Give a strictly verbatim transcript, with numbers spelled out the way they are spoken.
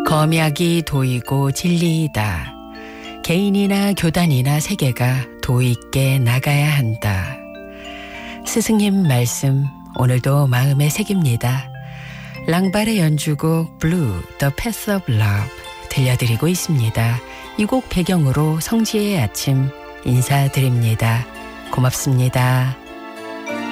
검약이 도이고 진리이다. 개인이나 교단이나 세계가 도 있게 나가야 한다. 스승님 말씀 오늘도 마음에 새깁니다. 랑발의 연주곡 Blue, The Path of Love 들려드리고 있습니다. 이 곡 배경으로 성지의 아침 인사드립니다. 고맙습니다.